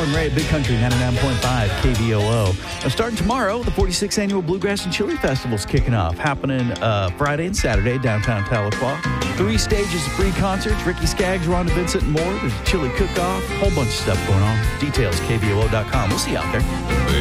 Ray at Big Country 99.5 KVOO. Now, starting tomorrow, the 46th Annual Bluegrass and Chili Festival is kicking off, happening Friday and Saturday downtown Tahlequah. 3 stages of free concerts, Ricky Skaggs, Rhonda Vincent, and more. There's a chili cook-off, a whole bunch of stuff going on. Details, KVOO.com. We'll see you out there.